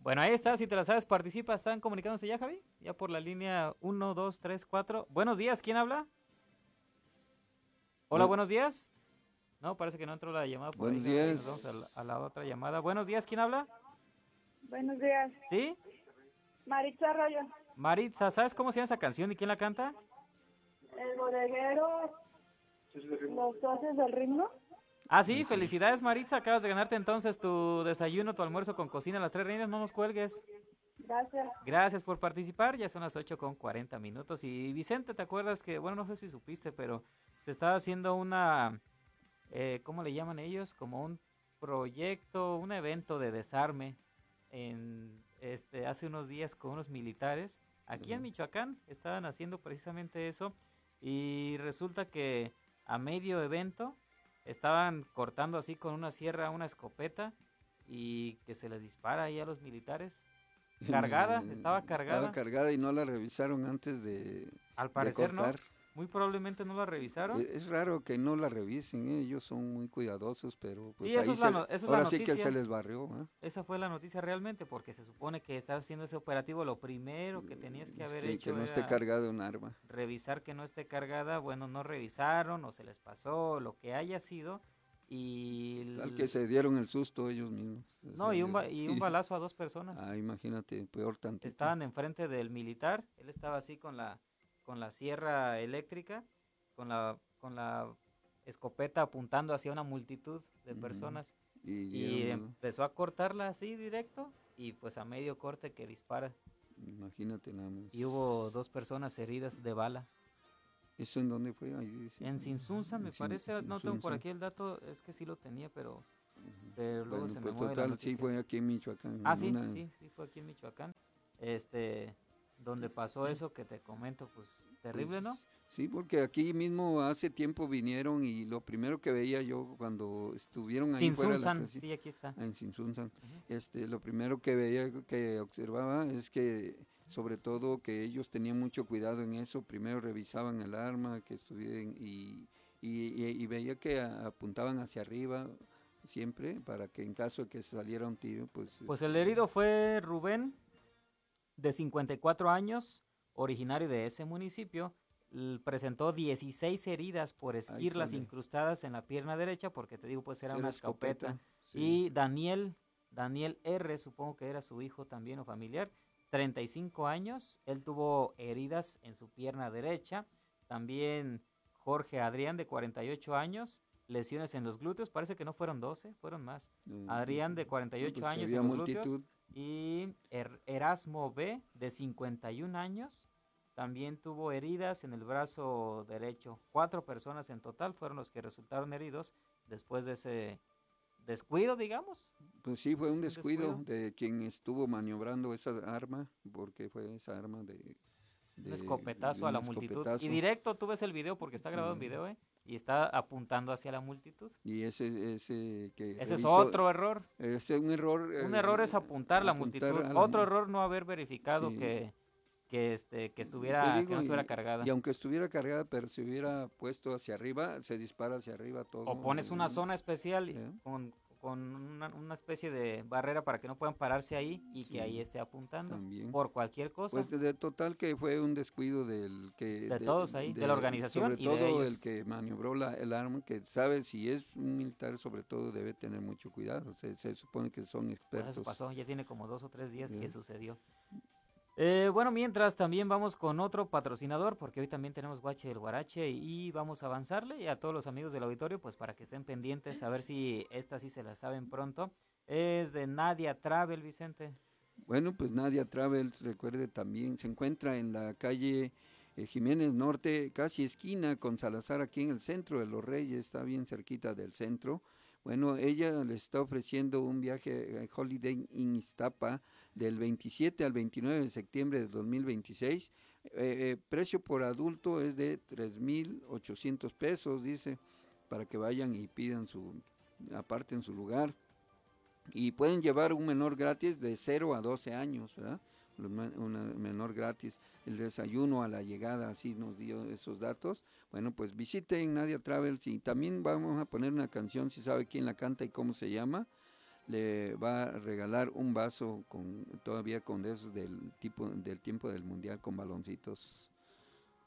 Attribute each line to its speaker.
Speaker 1: Bueno, ahí está, si te la sabes, participa. ¿Están comunicándose ya, Javi? Ya por la línea 1, 2, 3, 4. Buenos días, ¿quién habla? Hola,
Speaker 2: Bu-
Speaker 1: buenos días. No, parece que no entró la llamada por ahí,
Speaker 2: buenos
Speaker 1: Javi. Si nos vamos a
Speaker 2: días.
Speaker 1: la otra llamada. Buenos días, ¿quién habla?
Speaker 3: Buenos días,
Speaker 1: ¿Sí?
Speaker 3: Maritza Arroyo,
Speaker 1: Maritza, ¿sabes cómo se llama esa canción y quién la canta?
Speaker 3: el bodeguero, los socios del ritmo.
Speaker 1: Ah, sí,
Speaker 2: Así.
Speaker 1: felicidades, Maritza. Acabas de ganarte entonces tu desayuno, tu almuerzo con cocina Las Tres Reinas. No nos cuelgues.
Speaker 3: Gracias.
Speaker 1: Gracias por participar, ya son las 8:40 minutos. Y Vicente, ¿te acuerdas que, bueno, no sé si supiste, pero se estaba haciendo una, ¿cómo le llaman ellos? Como un proyecto, un evento de desarme hace unos días con unos militares. Aquí en
Speaker 2: Ajá.
Speaker 1: Michoacán estaban haciendo precisamente eso y resulta que a medio evento estaban cortando así con una sierra una escopeta y que se les dispara ahí a los militares. Cargada, estaba
Speaker 2: Estaba
Speaker 1: cargada.
Speaker 2: cargada y no la revisaron antes
Speaker 1: Al
Speaker 2: de
Speaker 1: parecer no.
Speaker 2: cortar.
Speaker 1: Muy probablemente no la revisaron.
Speaker 2: Es raro que no la revisen, ¿eh? Ellos son muy cuidadosos, pero
Speaker 1: Sí,
Speaker 2: pues ahí
Speaker 1: eso es la
Speaker 2: ahora sí que se
Speaker 1: noticia.
Speaker 2: les barrió, ¿eh?
Speaker 1: Esa fue la noticia realmente, porque se supone que estás haciendo ese operativo. Lo primero que tenías que
Speaker 2: Es
Speaker 1: haber
Speaker 2: que
Speaker 1: hecho
Speaker 2: no esté
Speaker 1: era
Speaker 2: cargado un arma.
Speaker 1: revisar que no esté cargada. Bueno, no revisaron o se les pasó, lo que haya sido. Y
Speaker 2: Tal que se dieron el susto ellos mismos. O
Speaker 1: no,
Speaker 2: sea,
Speaker 1: y un balazo a dos personas.
Speaker 2: imagínate, peor tantito.
Speaker 1: Estaban enfrente del militar. Él estaba así con la sierra eléctrica, con la escopeta apuntando hacia una multitud de
Speaker 2: Ujú.
Speaker 1: personas.
Speaker 2: Y
Speaker 1: Y
Speaker 2: dieron, ¿no?
Speaker 1: empezó a cortarla así directo y pues a medio corte que dispara.
Speaker 2: Imagínate nada
Speaker 1: Y hubo
Speaker 2: más.
Speaker 1: 2 personas heridas de bala.
Speaker 2: ¿Eso en dónde fue? Ahí dice.
Speaker 1: En Sinsunzan me parece,
Speaker 2: Sin
Speaker 1: no tengo por
Speaker 2: Sunsa.
Speaker 1: aquí el dato, es que sí lo tenía, pero luego
Speaker 2: Bueno,
Speaker 1: se me
Speaker 2: pues
Speaker 1: mueve la
Speaker 2: total, sí
Speaker 1: noticia.
Speaker 2: fue aquí en Michoacán,
Speaker 1: Ah,
Speaker 2: en
Speaker 1: sí,
Speaker 2: una...
Speaker 1: sí, sí fue aquí en Michoacán. Este, donde pasó eso que te comento, pues terrible, ¿no?
Speaker 2: Pues sí, porque aquí mismo hace tiempo vinieron y lo primero que veía yo cuando estuvieron ahí fuera de la
Speaker 1: Sinsunzan,
Speaker 2: casa,
Speaker 1: sí, aquí está.
Speaker 2: en Sinsunzan,
Speaker 1: Ujú.
Speaker 2: lo primero que veía, que observaba es que sobre todo que ellos tenían mucho cuidado en eso, primero revisaban el arma, que estuvieran y veía que apuntaban hacia arriba siempre para que en caso de que saliera un tiro, pues
Speaker 1: Pues el herido fue Rubén, de 54 años, originario de ese municipio. Presentó 16 heridas por
Speaker 2: ay,
Speaker 1: esquirlas
Speaker 2: jole,
Speaker 1: incrustadas en la pierna derecha, porque te digo, pues era
Speaker 2: cero
Speaker 1: una escopeta.
Speaker 2: escopeta, sí.
Speaker 1: Y Daniel R., supongo que era su hijo también o familiar, 35 años. Él tuvo heridas en su pierna derecha. También Jorge Adrián, de 48 años, lesiones en los glúteos. Parece que no fueron 12, fueron más. Adrián, de
Speaker 2: No,
Speaker 1: 48
Speaker 2: pues
Speaker 1: años en
Speaker 2: había
Speaker 1: los glúteos.
Speaker 2: multitud.
Speaker 1: Y Erasmo B., de 51 años, también tuvo heridas en el brazo derecho. 4 personas en total fueron los que resultaron heridos después de ese descuido, digamos.
Speaker 2: Pues sí, fue un
Speaker 1: Un
Speaker 2: descuido
Speaker 1: descuido,
Speaker 2: de quien estuvo maniobrando esa arma, porque fue esa arma
Speaker 1: un
Speaker 2: de
Speaker 1: escopetazo a
Speaker 2: un
Speaker 1: la multitud. Y
Speaker 2: escopetazo.
Speaker 1: directo tú ves el video porque está grabado en
Speaker 2: Sí.
Speaker 1: video, ¿eh? Y está apuntando hacia la multitud.
Speaker 2: Y ese que
Speaker 1: Ese es
Speaker 2: revisó,
Speaker 1: otro error.
Speaker 2: ese es un error,
Speaker 1: Un error es apuntar a la
Speaker 2: apuntar
Speaker 1: multitud.
Speaker 2: a la...
Speaker 1: Otro error no haber verificado
Speaker 2: Sí, te
Speaker 1: que no
Speaker 2: digo,
Speaker 1: estuviera
Speaker 2: y
Speaker 1: cargada.
Speaker 2: aunque estuviera cargada, pero se hubiera puesto hacia arriba, se dispara hacia arriba
Speaker 1: O
Speaker 2: todo.
Speaker 1: pones una zona especial
Speaker 2: ¿Eh?
Speaker 1: con una especie de barrera para que no puedan pararse ahí y que
Speaker 2: Sí,
Speaker 1: ahí esté apuntando.
Speaker 2: también.
Speaker 1: Por cualquier cosa.
Speaker 2: Pues de total que fue un descuido del que,
Speaker 1: De todos ahí, de la organización
Speaker 2: sobre
Speaker 1: y de
Speaker 2: todo el
Speaker 1: ellos.
Speaker 2: que maniobró el arma, que sabe si es un militar sobre todo debe tener mucho cuidado, se supone que son
Speaker 1: Pues eso
Speaker 2: expertos.
Speaker 1: pasó, ya tiene como 2 o 3 días que
Speaker 2: ¿Eh?
Speaker 1: sucedió. Bueno, mientras también vamos con otro patrocinador, porque hoy también tenemos Guache del Guarache y vamos a avanzarle. Y a todos los amigos del auditorio, pues para que estén pendientes, a ver si esta sí se la saben pronto. Es de Nadia Travel, Vicente.
Speaker 2: Bueno, pues Nadia Travels, recuerde también, se encuentra en la calle Jiménez Norte, casi esquina con Salazar, aquí en el centro de Los Reyes, está bien cerquita del centro. Bueno, ella le está ofreciendo un viaje Holiday Inn Iztapa del 27 al 29 de septiembre de 2026. Precio por adulto es de 3,800 pesos, dice, para que vayan y pidan aparten su lugar. Y pueden llevar un menor gratis de 0 a 12 años, ¿verdad? Un menor gratis, el desayuno a la llegada, así nos dio esos datos. Bueno, pues visiten Nadia Travels y también vamos a poner una canción, si sabe quién la canta y cómo se llama. le va a regalar un vaso todavía con esos del tiempo del mundial con baloncitos